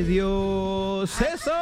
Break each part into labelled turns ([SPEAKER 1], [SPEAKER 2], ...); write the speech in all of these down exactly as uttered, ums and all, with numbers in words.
[SPEAKER 1] Dios. ¡Eso!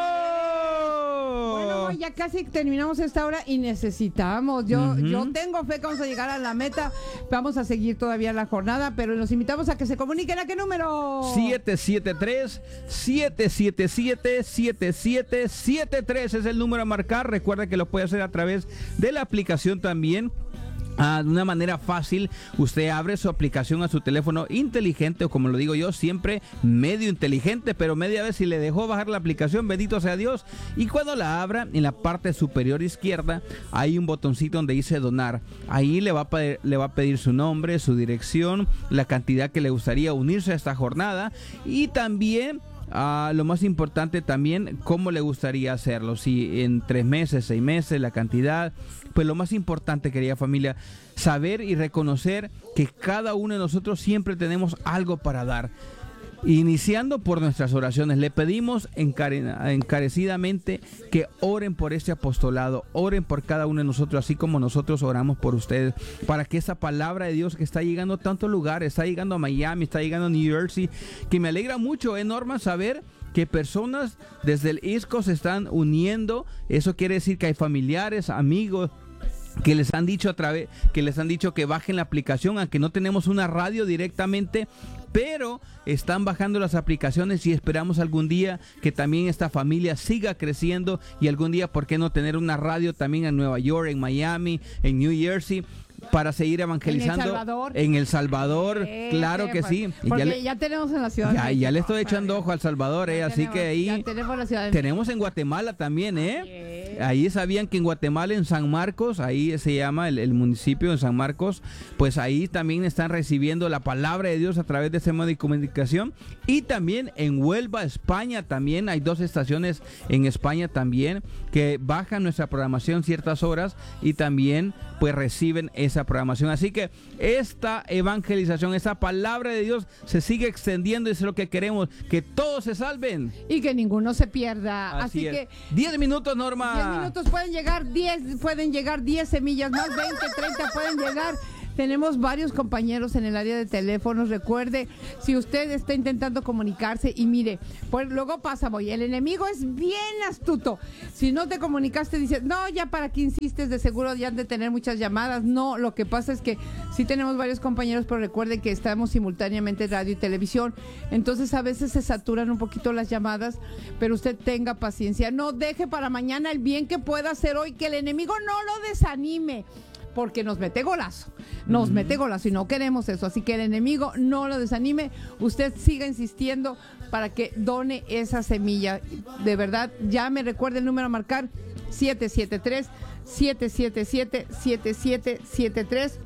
[SPEAKER 2] Bueno, ya casi terminamos esta hora y necesitamos. Yo, uh-huh. yo tengo fe que vamos a llegar a la meta. Vamos a seguir todavía la jornada, pero los invitamos a que se comuniquen. ¿A qué número?
[SPEAKER 1] siete siete tres, siete siete siete, siete siete siete tres es el número a marcar. Recuerda que lo puede hacer a través de la aplicación también. Ah, de una manera fácil, usted abre su aplicación a su teléfono inteligente, o como lo digo yo, siempre medio inteligente, pero media vez si le dejó bajar la aplicación, bendito sea Dios. Y cuando la abra, en la parte superior izquierda hay un botoncito donde dice donar. Ahí le va a pedir, le va a pedir su nombre, su dirección, la cantidad que le gustaría unirse a esta jornada, y también Uh, lo más importante también, cómo le gustaría hacerlo, si en tres meses, seis meses, la cantidad. Pues lo más importante, querida familia, saber y reconocer que cada uno de nosotros siempre tenemos algo para dar. Iniciando por nuestras oraciones, le pedimos encare- encarecidamente que oren por este apostolado, oren por cada uno de nosotros, así como nosotros oramos por ustedes, para que esa palabra de Dios que está llegando a tantos lugares, está llegando a Miami, está llegando a New Jersey, que me alegra mucho, eh, Norma, saber que personas desde el East Coast se están uniendo. Eso quiere decir que hay familiares, amigos, que les han dicho a través, que les han dicho que bajen la aplicación, aunque no tenemos una radio directamente, pero están bajando las aplicaciones y esperamos algún día que también esta familia siga creciendo, y algún día, ¿por qué no tener una radio también en Nueva York, en Miami, en New Jersey, para seguir evangelizando?
[SPEAKER 2] En El Salvador.
[SPEAKER 1] En El Salvador, sí, claro que sí.
[SPEAKER 2] Porque
[SPEAKER 1] ya,
[SPEAKER 2] le, ya tenemos en la ciudad.
[SPEAKER 1] Ya, ya le estoy echando ojo al Salvador, eh, así tenemos, que ahí
[SPEAKER 2] ya tenemos la ciudad.
[SPEAKER 1] Tenemos en Guatemala también, eh.
[SPEAKER 2] Sí.
[SPEAKER 1] Ahí sabían que en Guatemala, en San Marcos, ahí se llama el, el municipio de San Marcos, pues ahí también están recibiendo la palabra de Dios a través de ese modo de comunicación. Y también en Huelva, España, también hay dos estaciones en España también que bajan nuestra programación ciertas horas y también pues reciben esa programación. Así que esta evangelización, esta palabra de Dios se sigue extendiendo, y es lo que queremos, que todos se salven
[SPEAKER 2] y que ninguno se pierda.
[SPEAKER 1] Así, Así
[SPEAKER 2] que
[SPEAKER 1] diez minutos, Norma.
[SPEAKER 2] diez minutos, pueden llegar diez, pueden llegar diez semillas más, veinte, treinta pueden llegar. Tenemos varios compañeros en el área de teléfonos. Recuerde, si usted está intentando comunicarse, y mire, pues luego pasa, voy, el enemigo es bien astuto. Si no te comunicaste, dices, no, ya para qué insistes, de seguro ya han de tener muchas llamadas. No, lo que pasa es que sí tenemos varios compañeros, pero recuerde que estamos simultáneamente en radio y televisión. Entonces a veces se saturan un poquito las llamadas, pero usted tenga paciencia. No deje para mañana el bien que pueda hacer hoy, que el enemigo no lo desanime, porque nos mete golazo, nos uh-huh. mete golazo y no queremos eso. Así que el enemigo no lo desanime, usted siga insistiendo para que done esa semilla. De verdad, ya me recuerda el número a marcar, siete siete tres, siete siete siete, siete siete siete tres,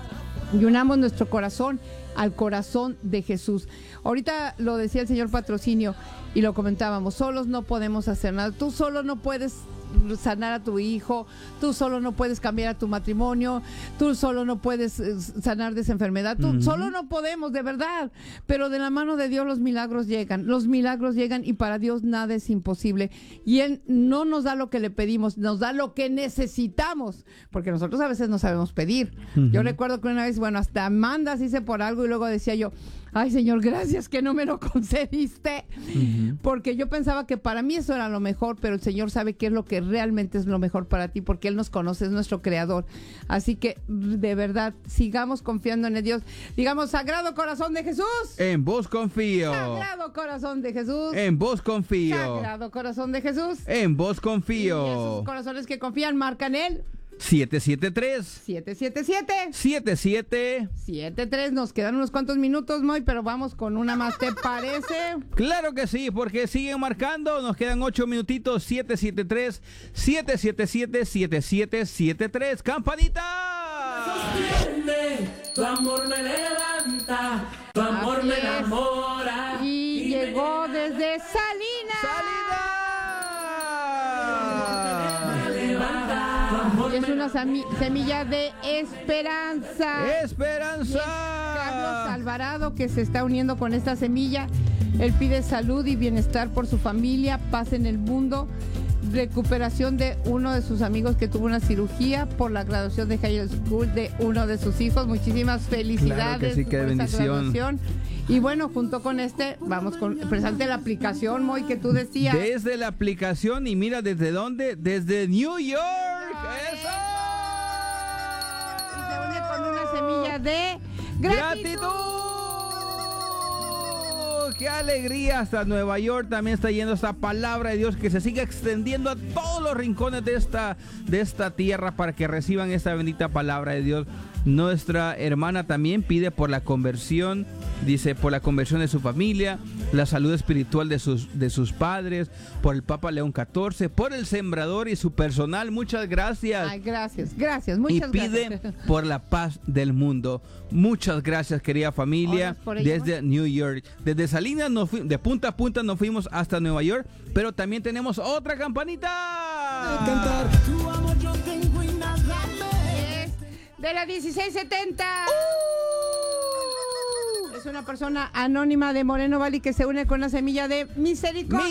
[SPEAKER 2] y unamos nuestro corazón al corazón de Jesús. Ahorita lo decía el señor Patrocinio y lo comentábamos, solos no podemos hacer nada. Tú solo no puedes sanar a tu hijo, tú solo no puedes cambiar a tu matrimonio, tú solo no puedes sanar de esa enfermedad, tú uh-huh. solo no podemos, de verdad, pero de la mano de Dios los milagros llegan, los milagros llegan, y para Dios nada es imposible, y Él no nos da lo que le pedimos, nos da lo que necesitamos, porque nosotros a veces no sabemos pedir. Uh-huh. Yo recuerdo que una vez, bueno, hasta mandas hice por algo, y luego decía yo, ay, Señor, gracias que no me lo concediste, uh-huh. porque yo pensaba que para mí eso era lo mejor, pero el Señor sabe qué es lo que realmente es lo mejor para ti, porque Él nos conoce, es nuestro creador. Así que, de verdad, sigamos confiando en el Dios. Digamos, Sagrado Corazón de Jesús,
[SPEAKER 1] en vos confío.
[SPEAKER 2] Sagrado Corazón de Jesús,
[SPEAKER 1] en vos confío.
[SPEAKER 2] Sagrado Corazón de Jesús,
[SPEAKER 1] en vos confío.
[SPEAKER 2] Y esos corazones que confían marcan Él.
[SPEAKER 1] siete siete tres,
[SPEAKER 2] siete siete siete,
[SPEAKER 1] siete siete
[SPEAKER 2] siete tres. Nos quedan unos cuantos minutos, Moy, pero vamos con una más, ¿te parece?
[SPEAKER 1] Claro que sí, porque siguen marcando. Nos quedan ocho minutitos. Siete siete tres, siete siete siete, siete siete siete tres. ¡Campanita!
[SPEAKER 3] Sostiene, tu amor me levanta, tu amor
[SPEAKER 2] Así
[SPEAKER 3] me
[SPEAKER 2] es.
[SPEAKER 3] enamora.
[SPEAKER 2] Y, y llegó
[SPEAKER 3] me...
[SPEAKER 2] desde Salinas.
[SPEAKER 1] ¡Salinas!
[SPEAKER 2] Es una semilla de esperanza.
[SPEAKER 1] ¡Esperanza!
[SPEAKER 2] Carlos Alvarado, que se está uniendo con esta semilla. Él pide salud y bienestar por su familia, paz en el mundo. recuperación de uno de sus amigos que tuvo una cirugía, por la graduación de high school de uno de sus hijos. Muchísimas felicidades.
[SPEAKER 1] Claro que sí, qué
[SPEAKER 2] por esa
[SPEAKER 1] bendición.
[SPEAKER 2] graduación. Y bueno, junto con este, vamos con presente la aplicación, Moy, que tú decías.
[SPEAKER 1] Desde la aplicación, y mira, ¿desde dónde? Desde New York. ¡Eso!
[SPEAKER 2] Y se une con una semilla de gratitud.
[SPEAKER 1] ¡Gratitud! ¡Qué alegría! Hasta Nueva York también está yendo esta palabra de Dios, que se siga extendiendo a todos los rincones de esta, de esta tierra para que reciban esta bendita palabra de Dios. Nuestra hermana también pide por la conversión, dice, por la conversión de su familia, la salud espiritual de sus, de sus padres, por el Papa León catorce, por el sembrador y su personal. Muchas gracias.
[SPEAKER 2] Ay, gracias, gracias, muchas
[SPEAKER 1] y pide
[SPEAKER 2] gracias.
[SPEAKER 1] por la paz del mundo. Muchas gracias, querida familia, desde New York. Desde Salinas, nos fu- de punta a punta nos fuimos hasta Nueva York, pero también tenemos otra campanita.
[SPEAKER 4] Cantar. Tu amor yo tengo inagable.
[SPEAKER 2] De la dieciséis setenta.
[SPEAKER 1] Uh.
[SPEAKER 2] Es una persona anónima de Moreno Valley que se une con la semilla de misericordia.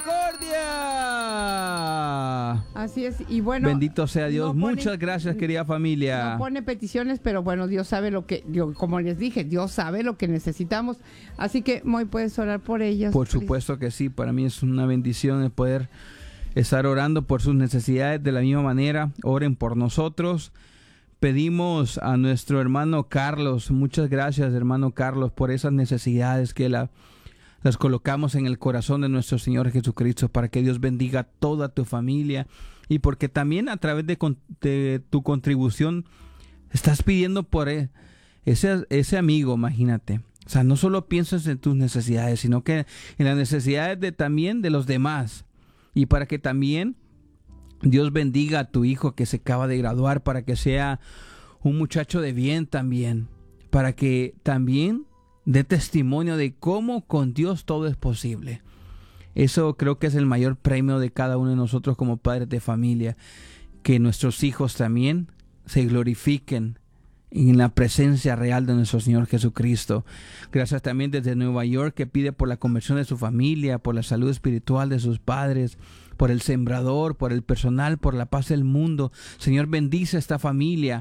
[SPEAKER 1] ¡Misericordia!
[SPEAKER 2] Así es, y bueno.
[SPEAKER 1] Bendito sea Dios.
[SPEAKER 2] No pone,
[SPEAKER 1] Muchas gracias, querida familia.
[SPEAKER 2] No pone peticiones, pero bueno, Dios sabe lo que, yo, como les dije, Dios sabe lo que necesitamos. Así que, Moy, puedes orar por ellas.
[SPEAKER 1] Por supuesto que sí, para mí es una bendición el poder estar orando por sus necesidades de la misma manera. Oren por nosotros. Pedimos a nuestro hermano Carlos, muchas gracias, hermano Carlos, por esas necesidades que la, las colocamos en el corazón de nuestro Señor Jesucristo, para que Dios bendiga a toda tu familia, y porque también a través de, de tu contribución estás pidiendo por ese, ese amigo, imagínate. O sea, no solo piensas en tus necesidades, sino que en las necesidades de, también de los demás, y para que también Dios bendiga a tu hijo que se acaba de graduar, para que sea un muchacho de bien también, para que también dé testimonio de cómo con Dios todo es posible. Eso creo que es el mayor premio de cada uno de nosotros como padres de familia, que nuestros hijos también se glorifiquen en la presencia real de nuestro Señor Jesucristo. Gracias también desde Nueva York, que pide por la conversión de su familia, por la salud espiritual de sus padres, por el sembrador, por el personal, por la paz del mundo. Señor, bendice a esta familia.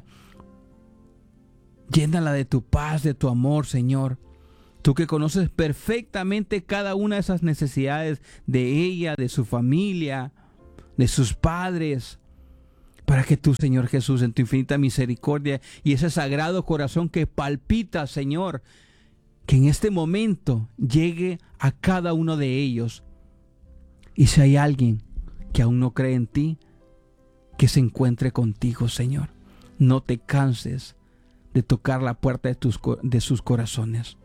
[SPEAKER 1] Llénala de tu paz, de tu amor, Señor. Tú que conoces perfectamente cada una de esas necesidades de ella, de su familia, de sus padres, para que tú, Señor Jesús, en tu infinita misericordia y ese sagrado corazón que palpita, Señor, que en este momento llegue a cada uno de ellos. Y si hay alguien que aún no cree en ti, que se encuentre contigo, Señor. No te canses de tocar la puerta de, tus, de sus corazones.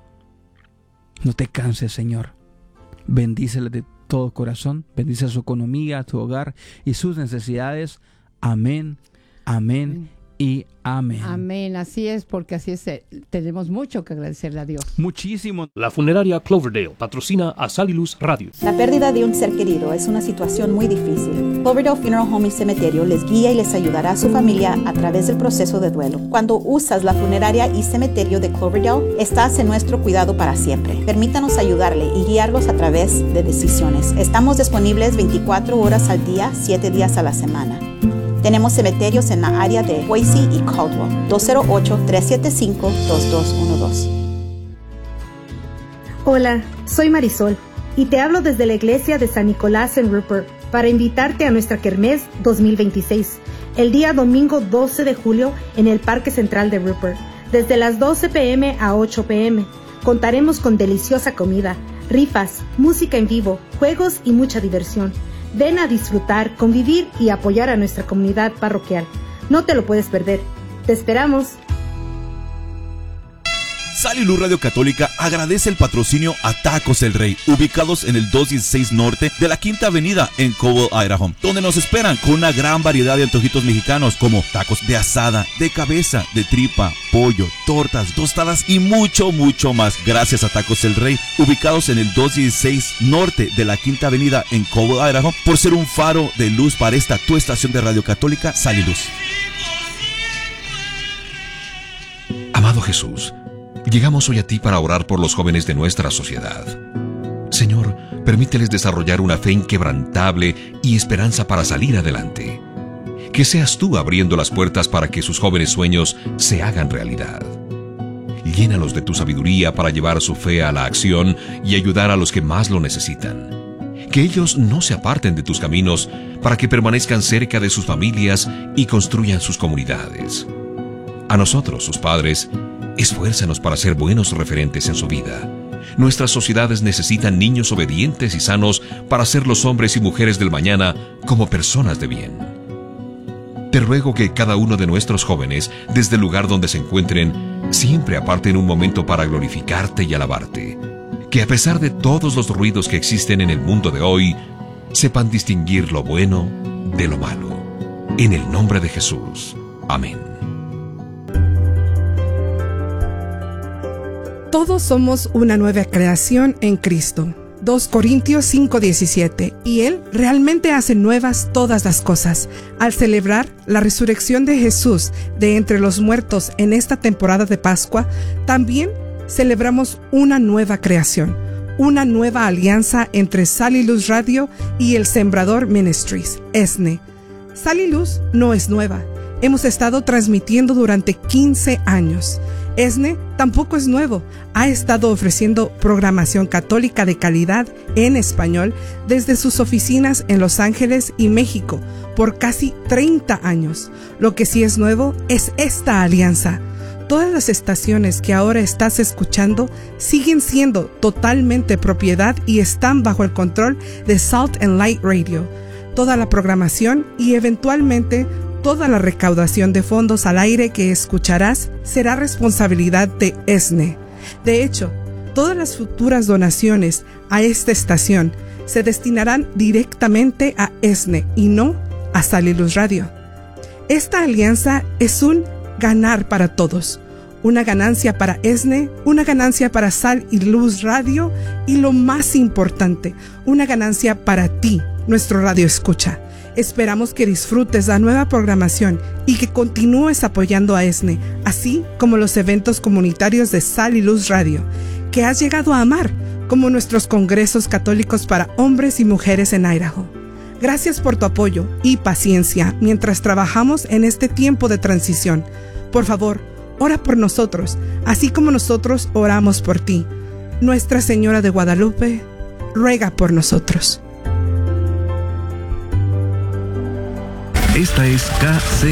[SPEAKER 1] No te canses, Señor. Bendícele de todo corazón. Bendice su economía, su hogar y sus necesidades. Amén, amén y amén.
[SPEAKER 2] Amén, así es, porque así es. Tenemos mucho que agradecerle a Dios.
[SPEAKER 1] Muchísimo.
[SPEAKER 5] La funeraria Cloverdale patrocina a Sal y Luz Radio.
[SPEAKER 6] La pérdida de un ser querido es una situación muy difícil. Cloverdale Funeral Home y Cementerio les guía y les ayudará a su familia a través del proceso de duelo. Cuando usas la funeraria y cementerio de Cloverdale, estás en nuestro cuidado para siempre. Permítanos ayudarle y guiarlos a través de decisiones. Estamos disponibles veinticuatro horas al día, siete días a la semana. Tenemos cementerios en la área de Boise y Caldwell. dos cero ocho, tres siete cinco, dos dos uno dos.
[SPEAKER 7] Hola, soy Marisol y te hablo desde la iglesia de San Nicolás en Rupert para invitarte a nuestra Kermés dos mil veintiséis, el día domingo doce de julio en el Parque Central de Rupert, desde las doce pe eme a ocho pe eme. Contaremos con deliciosa comida, rifas, música en vivo, juegos y mucha diversión. Ven a disfrutar, convivir y apoyar a nuestra comunidad parroquial. No te lo puedes perder. ¡Te esperamos!
[SPEAKER 8] Sal y Luz Radio Católica agradece el patrocinio a Tacos El Rey, ubicados en el doscientos dieciséis Norte de la Quinta Avenida en Cobble, Idaho, donde nos esperan con una gran variedad de antojitos mexicanos como tacos de asada, de cabeza, de tripa, pollo, tortas, tostadas y mucho, mucho más. Gracias a Tacos El Rey, ubicados en el doscientos dieciséis Norte de la Quinta Avenida en Cobble, Idaho, por ser un faro de luz para esta tu estación de Radio Católica, Sal y Luz.
[SPEAKER 9] Amado Jesús, llegamos hoy a ti para orar por los jóvenes de nuestra sociedad. Señor, Permíteles desarrollar una fe inquebrantable y esperanza para salir adelante. Que seas tú abriendo las puertas para que sus jóvenes sueños se hagan realidad. Llénalos de tu sabiduría para llevar su fe a la acción y ayudar a los que más lo necesitan. Que ellos no se aparten de tus caminos para que permanezcan cerca de sus familias y construyan sus comunidades. A nosotros, sus padres, esfuérzanos para ser buenos referentes en su vida. Nuestras sociedades necesitan niños obedientes y sanos para ser los hombres y mujeres del mañana como personas de bien. Te ruego que cada uno de nuestros jóvenes, desde el lugar donde se encuentren, siempre aparten un momento para glorificarte y alabarte. Que a pesar de todos los ruidos que existen en el mundo de hoy, sepan distinguir lo bueno de lo malo. En el nombre de Jesús. Amén.
[SPEAKER 10] Todos somos una nueva creación en Cristo. dos Corintios cinco diecisiete. Y Él realmente hace nuevas todas las cosas. Al celebrar la resurrección de Jesús de entre los muertos en esta temporada de Pascua, también celebramos una nueva creación, una nueva alianza entre Sal y Luz Radio y El Sembrador Ministries, E S N E. Sal y Luz no es nueva. Hemos estado transmitiendo durante quince años. E S N E tampoco es nuevo. Ha estado ofreciendo programación católica de calidad en español desde sus oficinas en Los Ángeles y México por casi treinta años. Lo que sí es nuevo es esta alianza. Todas las estaciones que ahora estás escuchando siguen siendo totalmente propiedad y están bajo el control de Salt and Light Radio. Toda la programación y eventualmente toda la recaudación de fondos al aire que escucharás será responsabilidad de E S N E. De hecho, todas las futuras donaciones a esta estación se destinarán directamente a E S N E y no a Sal y Luz Radio. Esta alianza es un ganar para todos. Una ganancia para E S N E, una ganancia para Sal y Luz Radio y lo más importante, una ganancia para ti, nuestro radio escucha. Esperamos que disfrutes la nueva programación y que continúes apoyando a E S N E, así como los eventos comunitarios de Sal y Luz Radio, que has llegado a amar, como nuestros congresos católicos para hombres y mujeres en Idaho. Gracias por tu apoyo y paciencia mientras trabajamos en este tiempo de transición. Por favor, ora por nosotros, así como nosotros oramos por ti. Nuestra Señora de Guadalupe, ruega por nosotros.
[SPEAKER 11] Esta es K C